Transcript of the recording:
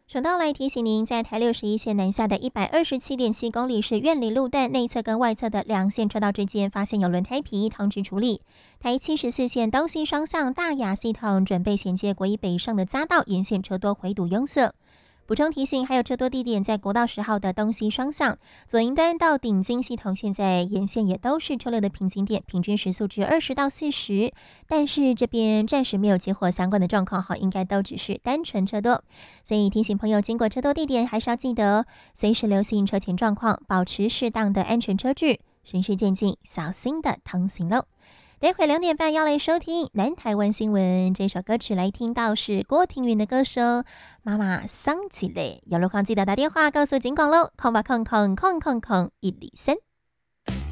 省道来提醒您，在台61线南下的127.7公里是苑里路段内侧跟外侧的两线车道之间发现有轮胎皮，通知处理。台74线东西双向大雅系统准备衔接国一北上的匝道，沿线车多回堵拥塞。补充提醒，还有车多地点在国道10号的东西双向左营端到顶金系统，现在沿线也都是车流的瓶颈点，平均时速只有20到40，但是这边暂时没有起火相关的状况，应该都只是单纯车多，所以提醒朋友经过车多地点还是要记得随时留心车前状况，保持适当的安全车距，循序渐进，小心的通行喽。待会2点半要来收听南台湾新闻，这首歌曲来听到是郭庭云的歌声《妈妈桑起来》，有路况记得打电话告诉警广喽，0800000103。